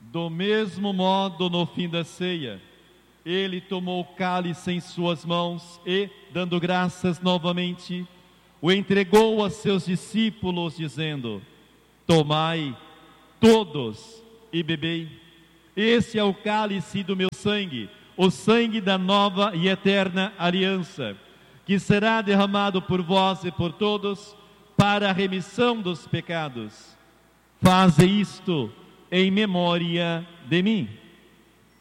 Do mesmo modo, no fim da ceia, ele tomou o cálice em suas mãos e, dando graças novamente, o entregou a seus discípulos, dizendo: tomai todos e bebei. Esse é o cálice do meu sangue, o sangue da nova e eterna aliança, que será derramado por vós e por todos para a remissão dos pecados. Faze isto em memória de mim.